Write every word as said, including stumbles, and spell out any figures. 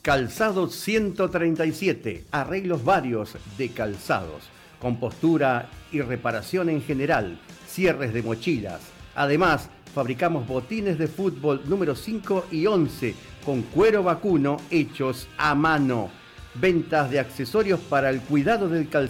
Calzados ciento treinta y siete, arreglos varios de calzados, compostura y reparación en general, cierres de mochilas. Además, fabricamos botines de fútbol número cinco y once con cuero vacuno hechos a mano. Ventas de accesorios para el cuidado del calzado